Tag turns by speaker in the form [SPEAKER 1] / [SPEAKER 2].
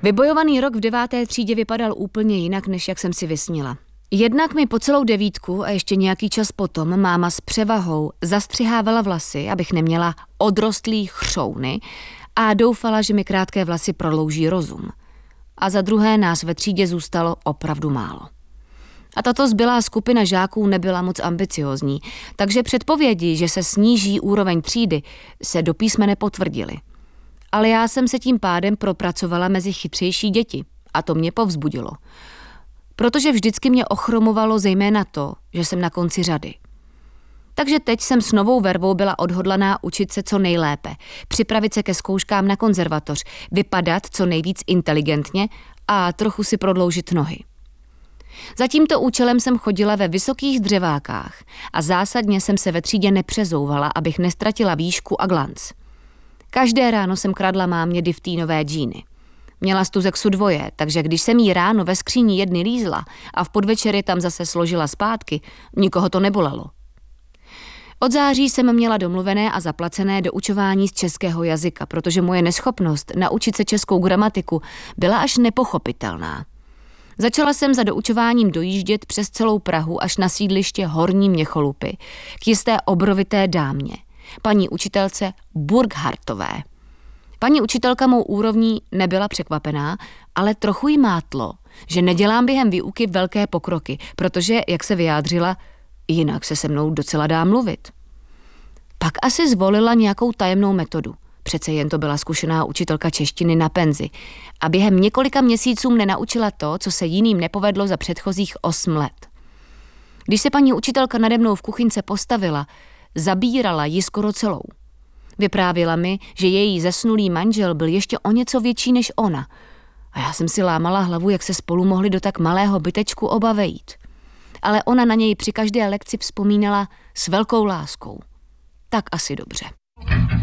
[SPEAKER 1] Vybojovaný rok v 9. třídě vypadal úplně jinak, než jak jsem si vysnila. Jednak mi po celou 9. a ještě nějaký čas potom máma s převahou zastřihávala vlasy, abych neměla odrostlý chřouny a doufala, že mi krátké vlasy prodlouží rozum. A za druhé nás ve třídě zůstalo opravdu málo. A tato zbylá skupina žáků nebyla moc ambiciózní, takže předpovědi, že se sníží úroveň třídy, se do písmene potvrdily. Ale já jsem se tím pádem propracovala mezi chytřejší děti a to mě povzbudilo. Protože vždycky mě ochromovalo zejména to, že jsem na konci řady. Takže teď jsem s novou vervou byla odhodlaná učit se co nejlépe, připravit se ke zkouškám na konzervatoř, vypadat co nejvíc inteligentně a trochu si prodloužit nohy. Za tímto účelem jsem chodila ve vysokých dřevákách a zásadně jsem se ve třídě nepřezouvala, abych nestratila výšku a glanc. Každé ráno jsem kradla mámě diftínové džíny. Měla z tuzexu 2, takže když jsem jí ráno ve skříni jedny lízla a v podvečer je tam zase složila zpátky, nikoho to nebolelo. Od září jsem měla domluvené a zaplacené doučování z českého jazyka, protože moje neschopnost naučit se českou gramatiku byla až nepochopitelná. Začala jsem za doučováním dojíždět přes celou Prahu až na sídliště Horní Měcholupy k jisté obrovité dámě, paní učitelce Burghartové. Paní učitelka mou úrovní nebyla překvapená, ale trochu jí mátlo, že nedělám během výuky velké pokroky, protože, jak se vyjádřila, jinak se mnou docela dá mluvit. Pak asi zvolila nějakou tajemnou metodu. Přece jen to byla zkušená učitelka češtiny na penzi a během několika měsíců mne naučila to, co se jiným nepovedlo za předchozích 8 let. Když se paní učitelka nade mnou v kuchynce postavila, zabírala ji skoro celou. Vyprávěla mi, že její zesnulý manžel byl ještě o něco větší než ona a já jsem si lámala hlavu, jak se spolu mohli do tak malého bytečku oba vejít. Ale ona na něj při každé lekci vzpomínala s velkou láskou. Tak asi dobře.